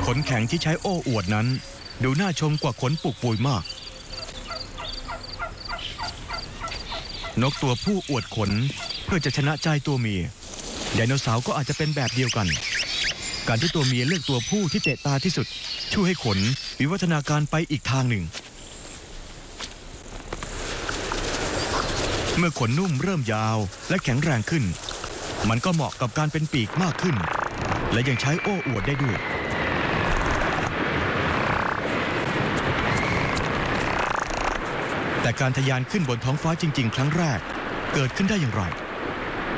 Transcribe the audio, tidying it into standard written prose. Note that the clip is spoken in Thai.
ขนแข็งที่ใช้โอ้อวดนั้นดูน่าชมกว่าขนปุกปุยมากนกตัวผู้อวดขนเพื่อจะชนะใจตัวเมียไดโนเสาร์ก็อาจจะเป็นแบบเดียวกันการที่ตัวเมียเลือกตัวผู้ที่เตะตาที่สุดช่วยให้ขนวิวัฒนาการไปอีกทางหนึ่งเมื่อขนนุ่มเริ่มยาวและแข็งแรงขึ้นมันก็เหมาะกับการเป็นปีกมากขึ้นและยังใช้โอ้อวดได้ด้วยแต่การทะยานขึ้นบนท้องฟ้าจริงๆครั้งแรกเกิดขึ้นได้อย่างไร